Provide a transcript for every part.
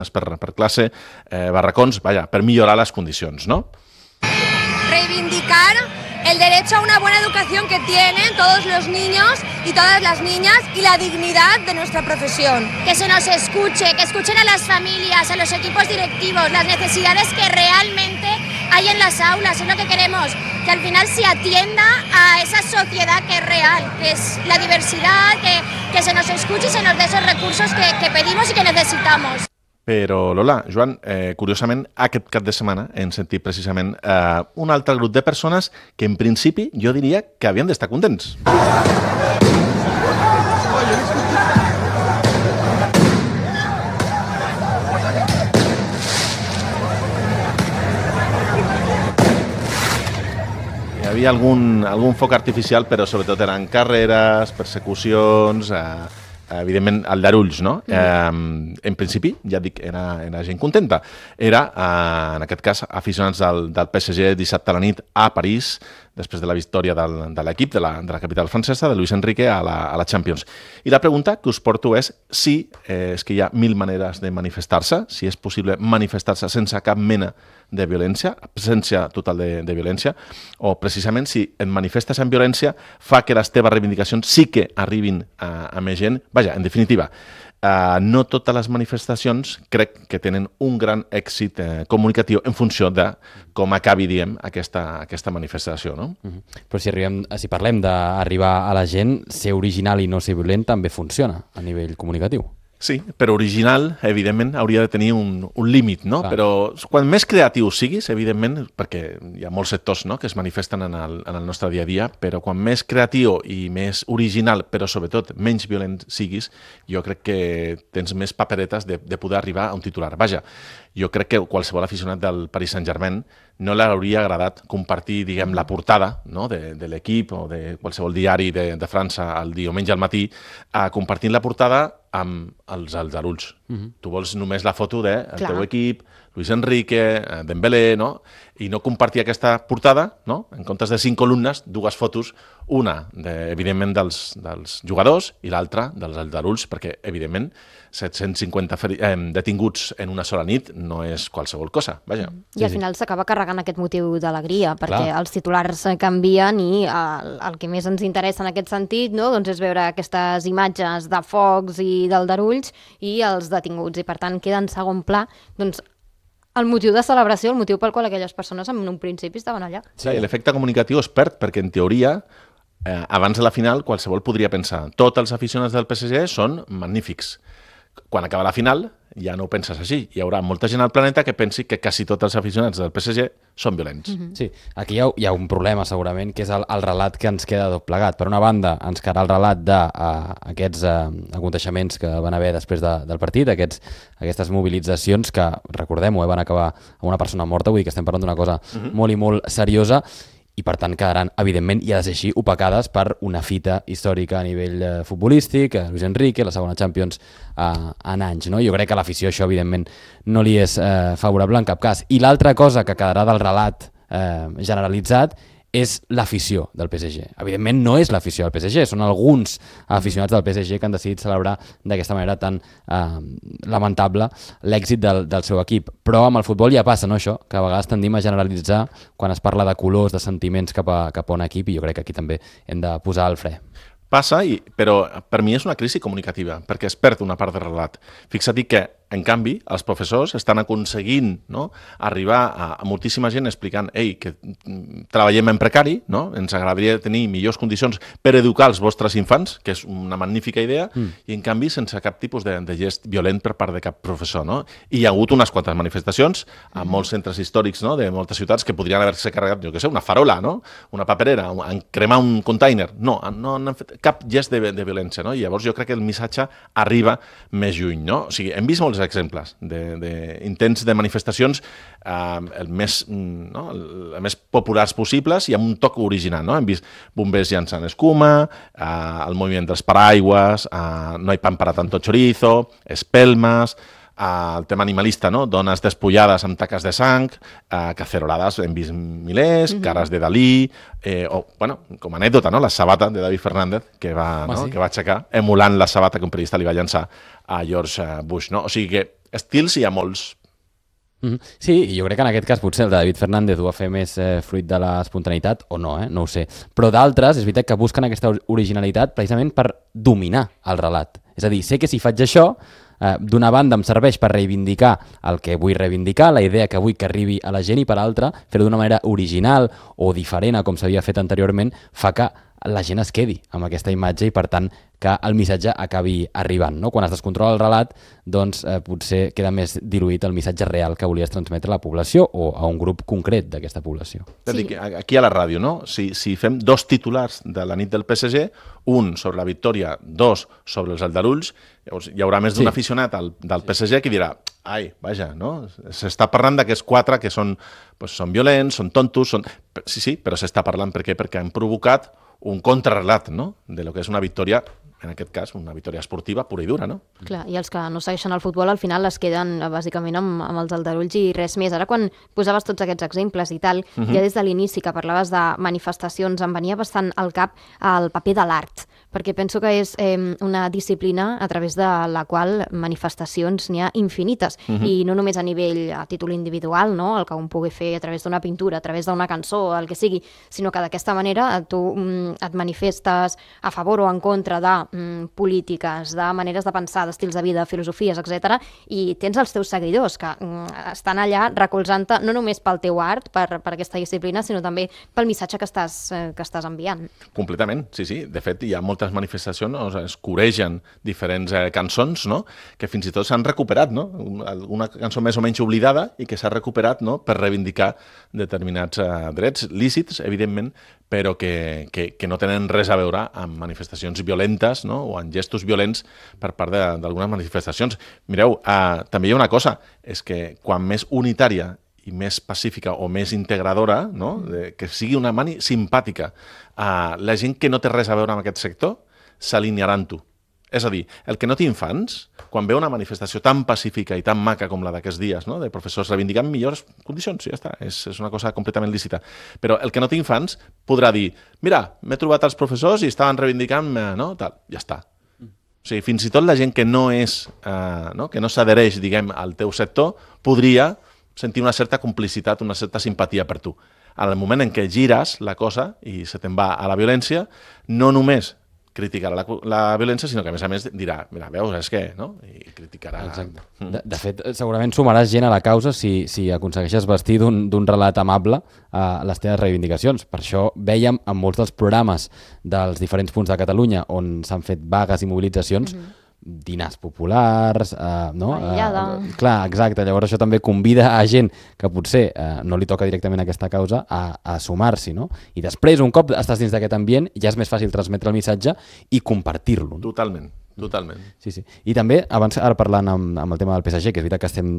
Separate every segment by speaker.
Speaker 1: per classe, barracons, per millorar les condicions, no?
Speaker 2: Reivindicar el derecho a una buena educación que tienen todos los niños y todas las niñas y la dignidad de nuestra profesión.
Speaker 3: Que se nos escuche, que escuchen a las familias, a los equipos directivos, las necesidades que realmente hay en las aulas, es lo que queremos, que al final se atienda a esa sociedad que es real, que es la diversidad, que se nos escuche y se nos dé esos recursos que pedimos y que necesitamos.
Speaker 1: Però, Lola, Joan, curiosament, aquest cap de setmana hem sentit precisament un altre grup de persones que, en principi, jo diria que havien d'estar contents. Hi havia algun foc artificial, però sobretot eren carreres, persecucions, evidentment, el d'Arulls, no? En principi, ja dic, era gent contenta. Era, en aquest cas, aficionats del PSG dissabte a la nit a París, després de la victòria de l'equip de la capital francesa, de Luis Enrique, a la Champions. I la pregunta que us porto és si és que hi ha 1000 maneres de manifestar-se, si és possible manifestar-se sense cap mena de violència, absència total de violència, o precisament si et manifestes en violència fa que les teves reivindicacions sí que arribin a més gent. Vaja, en definitiva, no totes les manifestacions crec que tenen un gran èxit comunicatiu en funció de com acabi, diem, aquesta manifestació, no?
Speaker 4: Però si parlem d'arribar a la gent, ser original i no ser violent també funciona a nivell comunicatiu.
Speaker 1: Sí, però original, evidentment, hauria de tenir un límit, no? Però quan més creatiu siguis, evidentment, perquè hi ha molts sectors, no?, que es manifesten en el nostre dia a dia, però quan més creatiu i més original, però sobretot menys violent siguis, jo crec que tens més paperetes de poder arribar a un titular. Vaja, jo crec que qualsevol aficionat del Paris Saint-Germain no l'hauria agradat compartir, diguem, la portada, no?, de l'equip o de qualsevol diari de França el diumenge al matí, compartint la portada amb els aldarulls. Tu vols només la foto del teu equip, Luis Enrique, Dembélé, no? I no compartir aquesta portada, no? En comptes de 5 columnes, 2 fotos, una, evidentment, dels jugadors i l'altra dels aldarulls, perquè, evidentment, 750 detinguts en una sola nit no és qualsevol cosa, vaja.
Speaker 5: I al final s'acaba carregant aquest motiu d'alegria, perquè els titulars canvien i el que més ens interessa en aquest sentit, no?, doncs és veure aquestes imatges de focs i d'aldarulls i els detinguts, i per tant queda en segon pla, doncs, el motiu de celebració, el motiu pel qual aquelles persones en un principi estaven allà.
Speaker 1: Sí, l'efecte comunicatiu es perd, perquè en teoria, abans de la final, qualsevol podria pensar tots els aficionats del PSG són magnífics. Quan acaba la final, ja no ho penses així. Hi haurà molta gent al planeta que pensi que quasi tots els aficionats del PSG són violents.
Speaker 4: Sí, aquí hi ha un problema segurament, que és el relat que ens queda tot plegat. Per una banda, ens quedarà el relat d'aquests aconteixements que van haver després del partit, aquestes mobilitzacions que, recordem-ho, van acabar amb una persona morta, vull dir que estem parlant d'una cosa molt i molt seriosa, i per tant quedaran, evidentment, i ha de ser així, opacades per una fita històrica a nivell futbolístic, Luis Enrique, la segona Champions en anys, no? Jo crec que l'afició això, evidentment, no li és favorable en cap cas. I l'altra cosa que quedarà del relat generalitzat és l'afició del PSG. Evidentment no és l'afició del PSG, són alguns aficionats del PSG que han decidit celebrar d'aquesta manera tan lamentable l'èxit del seu equip. Però amb el futbol ja passa, no, això? Que a vegades tendim a generalitzar quan es parla de colors, de sentiments cap a un equip, i jo crec que aquí també hem de posar el fre.
Speaker 1: Passa, però per mi és una crisi comunicativa, perquè es perd una part de relat. Fixa't que, en canvi, els professors estan aconseguint, no?, arribar a moltíssima gent explicant que treballem en precari, no?, ens agradaria tenir millors condicions per educar els vostres infants, que és una magnífica idea, i en canvi sense cap tipus de gest violent per part de cap professor, no? I hi ha hagut unes quantes manifestacions a molts centres històrics, no?, de moltes ciutats que podrien haver-se carregat, jo què sé, una farola, no?, una paperera, cremar un container. No han fet cap gest de violència, no? I llavors jo crec que el missatge arriba més lluny, no? O sigui, hem vist molts exemples d'intents de manifestacions els més populars possibles i amb un toc original, no? Hem vist bombers llançant escuma, el moviment dels paraigües, no hay pan para tanto chorizo, espelmes, el tema animalista, no?, dones despullades amb taques de sang, cacerolades hem vist milers, cares de Dalí, o, bueno, com a anècdota, no?, la sabata de David Fernández, que va aixecar, emulant la sabata que un periodista li va llançar a George Bush, no? O sigui que Estils hi ha molts.
Speaker 4: Sí, i jo crec que en aquest cas potser el de David Fernández ho va fer més fruit de l'espontaneïtat o no, no ho sé. Però d'altres, és veritat que busquen aquesta originalitat precisament per dominar el relat. És a dir, sé que si faig això, d'una banda em serveix per reivindicar el que vull reivindicar, la idea que vull que arribi a la gent, i per altra, fer-ho d'una manera original o diferent a com s'havia fet anteriorment, fa que la gent es quedi amb aquesta imatge i, per tant, que el missatge acabi arribant, no? Quan es descontrola el relat, doncs potser queda més diluït el missatge real que volies transmetre a la població o a un grup concret d'aquesta població.
Speaker 1: Sí. Aquí a la ràdio, no? Si fem 2 titulars de la nit del PSG, un sobre la victòria, 2 sobre els aldarulls, llavors hi haurà més d'un aficionat del PSG que dirà ai, vaja, no? S'està parlant d'aquests 4 que són violents, són tontos, Sí, però s'està parlant per què? Perquè han provocat un contrarrelat, no?, de lo que és una victòria, en aquest cas, una victòria esportiva pura i dura, no?
Speaker 5: Clar, i els que no segueixen el futbol al final es queden bàsicament amb els aldarulls i res més. Ara quan posaves tots aquests exemples i tal, ja des de l'inici que parlaves de manifestacions, em venia bastant al cap el paper de l'art, perquè penso que és una disciplina a través de la qual manifestacions n'hi ha infinites, i no només a nivell a títol individual, no?, el que un pugui fer a través d'una pintura, a través d'una cançó, el que sigui, sinó que d'aquesta manera tu et manifestes a favor o en contra de polítiques, de maneres de pensar, d'estils de vida, filosofies, etc. I tens els teus seguidors que estan allà recolzant-te no només pel teu art, per aquesta disciplina, sinó també pel missatge que estàs enviant.
Speaker 1: Completament, sí. De fet, hi ha moltes manifestacions, es coregen diferents cançons, no?, que fins i tot s'han recuperat, no?, una cançó més o menys oblidada i que s'ha recuperat, no?, per reivindicar determinats drets lícits, evidentment, però que no tenen res a veure amb manifestacions violentes, no?, o amb gestos violents per part d'algunes manifestacions. Mireu, també hi ha una cosa, és que quan més unitària i més pacífica o més integradora, no?, que sigui una mani simpàtica, la gent que no té res a veure amb aquest sector s'alinearà amb tu. És a dir, el que no té infants, quan veu una manifestació tan pacífica i tan maca com la d'aquests dies, no?, de professors reivindicant millors condicions, ja està, és una cosa completament lícita. Però el que no té infants podrà dir, mira, m'he trobat els professors i estaven reivindicant, no?, tal, ja està. O sigui, fins i tot la gent que no és, que no s'adhereix, diguem, al teu sector, podria sentir una certa complicitat, una certa simpatia per tu. Al moment en què gires la cosa i se te'n va a la violència, no només criticarà la violència, sinó que a més dirà, mira, veus, és que, no?, i criticarà.
Speaker 4: Exacte. De fet, segurament sumaràs gent a la causa si aconsegueixes vestir d'un relat amable a les teves reivindicacions. Per això vèiem en molts dels programes dels diferents punts de Catalunya on s'han fet vagues i mobilitzacions, dinars populars, no? Clar, exacte. Llavors això també convida a gent que potser no li toca directament aquesta causa a sumar-s'hi, no? I després, un cop estàs dins d'aquest ambient, ja és més fàcil transmetre el missatge i compartir-lo.
Speaker 1: Totalment.
Speaker 4: Sí. I també, abans, ara parlant amb el tema del PSG, que és veritat que estem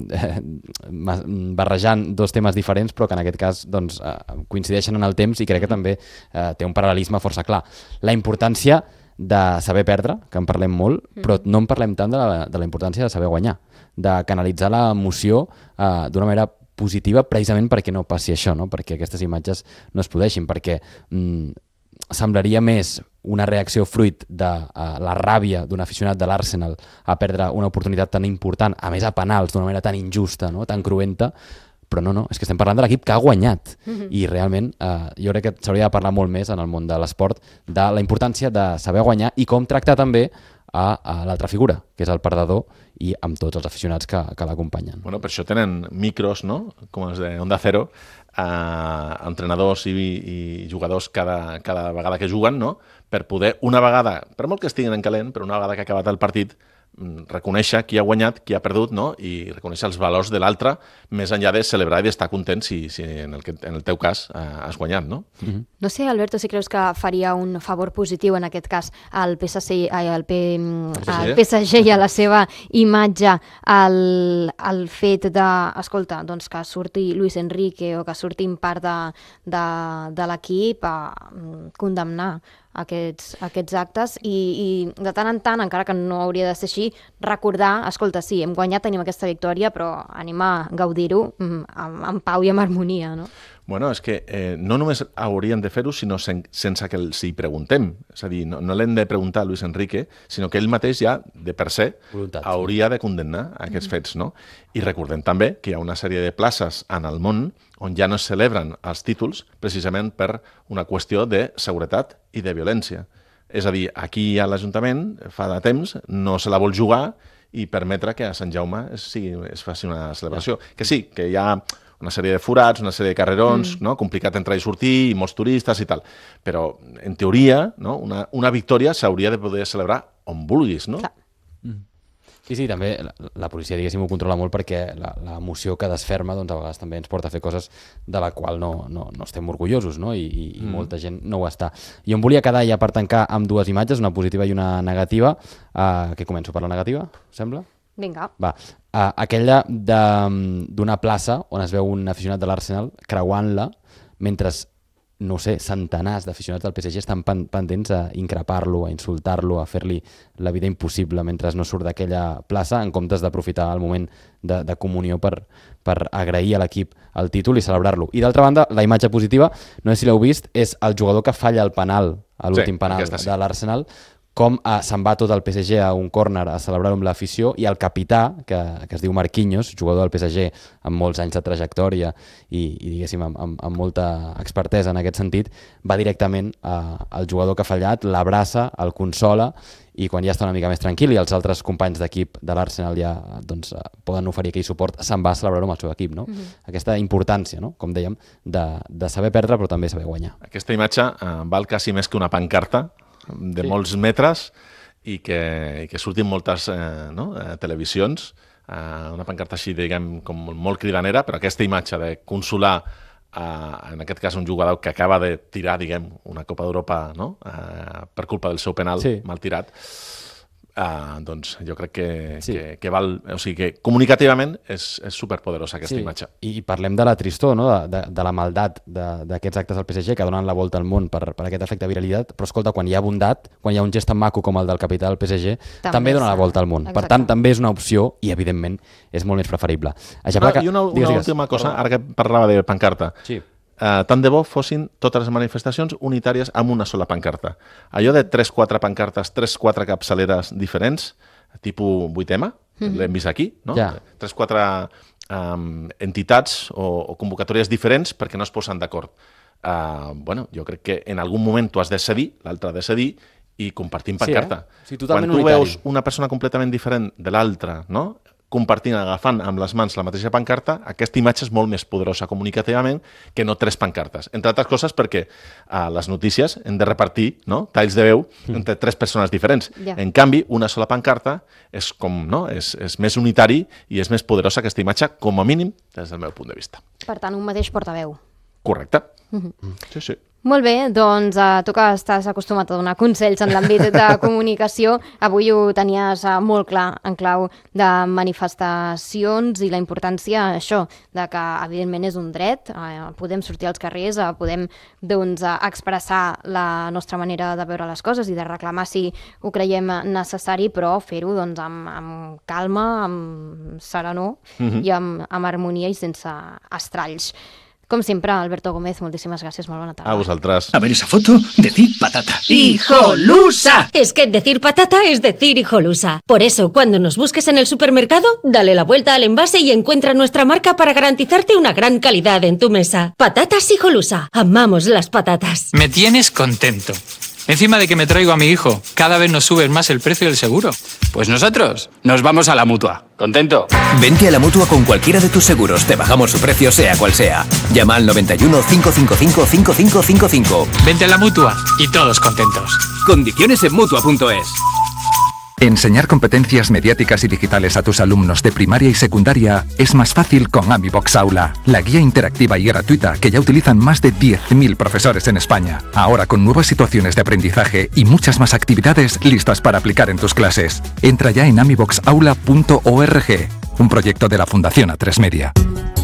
Speaker 4: barrejant 2 temes diferents, però que en aquest cas doncs, coincideixen en el temps i crec que també té un paral·lelisme força clar. La importància de saber perdre, que en parlem molt, però no en parlem tant de la importància de saber guanyar, de canalitzar l'emoció d'una manera positiva precisament perquè no passi això, no? Perquè aquestes imatges no es produeixin, perquè semblaria més una reacció fruit de la ràbia d'un aficionat de l'Arsenal a perdre una oportunitat tan important, a més a penals, d'una manera tan injusta, no?, tan cruenta, però no, és que estem parlant de l'equip que ha guanyat. I realment jo crec que s'hauria de parlar molt més en el món de l'esport de la importància de saber guanyar i com tractar també a l'altra figura, que és el perdedor, i amb tots els aficionats que l'acompanyen.
Speaker 1: Bueno, per això tenen micros, no?, com els de Onda Cero, entrenadors i jugadors cada vegada que juguen, no?, per poder, una vegada, per molt que estiguin en calent, però una vegada que ha acabat el partit, reconèixer qui ha guanyat, qui ha perdut, no?, i reconèixer els valors de l'altre, més enllà de celebrar i d'estar content si en el teu cas has guanyat, no?
Speaker 5: No sé, Alberto, si creus que faria un favor positiu en aquest cas al PSG i a la seva imatge el fet de, escolta, doncs que surti Luis Enrique o que surtin part de l'equip a condemnar aquests actes i de tant en tant, encara que no hauria de ser així, recordar, escolta, sí, hem guanyat, tenim aquesta victòria, però anem a gaudir-ho en pau i amb harmonia, no?
Speaker 1: Bueno, és que no només hauríem de fer-ho, sinó sense que els hi preguntem. És a dir, no l'hem de preguntar a Luis Enrique, sinó que ell mateix ja, de per se, hauria de condemnar aquests fets, no? I recordem també que hi ha una sèrie de places en el món on ja no es celebren els títols precisament per una qüestió de seguretat i de violència. És a dir, aquí a l'Ajuntament, fa de temps, no se la vol jugar i permetre que a Sant Jaume es faci una celebració. Que sí, que hi ha una sèrie de forats, una sèrie de carrerons, no? Complicat entrar i sortir, i molts turistes i tal. Però, en teoria, no? Una victòria s'hauria de poder celebrar on vulguis, no?
Speaker 5: Clar.
Speaker 4: Sí, també la policia, diguéssim, ho controla molt perquè l'emoció que desferma, doncs a vegades també ens porta a fer coses de la qual no estem orgullosos, no? I molta gent no ho està. I on volia quedar ja per tancar amb dues imatges, una positiva i una negativa, que començo per la negativa, sembla?
Speaker 5: Vinga.
Speaker 4: Va. Aquella d'una plaça on es veu un aficionat de l'Arsenal creuant-la mentre, no sé, centenars d'aficionats del PSG estan pendents a increpar-lo, a insultar-lo, a fer-li la vida impossible mentre no surt d'aquella plaça, en comptes d'aprofitar el moment de comunió per agrair a l'equip el títol i celebrar-lo. I d'altra banda, la imatge positiva, no sé si l'heu vist, és el jugador que falla el penal, a l'últim penal de l'Arsenal, com se'n va tot el PSG a un córner a celebrar-ho amb l'afició, i el capità, que es diu Marquinhos, jugador del PSG amb molts anys de trajectòria i diguéssim, amb molta expertesa en aquest sentit, va directament al jugador que ha fallat, l'abraça, el consola, i quan ja està una mica més tranquil i els altres companys d'equip de l'Arsenal ja poden oferir aquell suport, se'n va a celebrar-ho amb el seu equip. No? Aquesta importància, no? Com dèiem, de saber perdre però també saber guanyar.
Speaker 1: Aquesta imatge val quasi més que una pancarta de molts metres i que surtin moltes televisions, una pancarta així, diguem, com molt cridanera, però aquesta imatge de consolar, en aquest cas un jugador que acaba de tirar, diguem, una Copa d'Europa per culpa del seu penal mal tirat, doncs jo crec que val, o sigui que comunicativament és superpoderosa aquesta imatge.
Speaker 4: I parlem de la tristor, no? de la maldat d'aquests actes del PSG que donen la volta al món per aquest efecte viralitat, però escolta, quan hi ha bondat, quan hi ha un gest tan maco com el del capità del PSG, també dona la volta al món. Exacte. Per tant, també és una opció i evidentment és molt més preferible.
Speaker 1: I una última cosa, ara que parlava de pancarta.
Speaker 4: Sí.
Speaker 1: Tant de bo fossin totes les manifestacions unitàries amb una sola pancarta. Allò de 3-4 pancartes, 3-4 capçaleres diferents, tipus 8M, l'hem vist aquí, no? 3-4 entitats o convocatòries diferents perquè no es posen d'acord. Jo crec que en algun moment tu has de cedir, l'altre ha de cedir, i compartim pancarta. Quan tu veus una persona completament diferent de l'altra, no? Compartint, agafant amb les mans la mateixa pancarta, aquesta imatge és molt més poderosa comunicativament que no 3 pancartes. Entre altres coses perquè a les notícies hem de repartir talls de veu entre 3 persones diferents. En canvi, una sola pancarta és més unitari i és més poderosa aquesta imatge, com a mínim, des del meu punt de vista.
Speaker 5: Per tant, un mateix portaveu.
Speaker 1: Correcte. Sí.
Speaker 5: Molt bé, doncs tu que estàs acostumat a donar consells en l'àmbit de comunicació, avui ho tenies molt clar en clau de manifestacions i la importància, això, de que evidentment és un dret, podem sortir als carrers, podem expressar la nostra manera de veure les coses i de reclamar si ho creiem necessari, però fer-ho amb calma, amb serenor i amb harmonia i sense estralls. Com siempre, Alberto Gómez, moltíssimas gracias, molt bona tarda.
Speaker 1: A vosaltres.
Speaker 6: A ver esa foto, decir patata. ¡Hijolusa!
Speaker 7: Es que decir patata es decir hijolusa. Por eso, cuando nos busques en el supermercado, dale la vuelta al envase y encuentra nuestra marca para garantizarte una gran calidad en tu mesa. Patatas Hijolusa. Amamos las patatas.
Speaker 6: Me tienes contento. Encima de que me traigo a mi hijo, cada vez nos subes más el precio del seguro. Pues nosotros nos vamos a la Mutua. ¿Contento?
Speaker 8: Vente a la Mutua con cualquiera de tus seguros. Te bajamos su precio sea cual sea. Llama al 91 555 5555.
Speaker 6: Vente a la Mutua y todos contentos.
Speaker 8: Condiciones en Mutua.es.
Speaker 9: Enseñar competencias mediáticas y digitales a tus alumnos de primaria y secundaria es más fácil con AmiBox Aula, la guía interactiva y gratuita que ya utilizan más de 10.000 profesores en España. Ahora con nuevas situaciones de aprendizaje y muchas más actividades listas para aplicar en tus clases. Entra ya en amiboxaula.org, un proyecto de la Fundación A3 Media.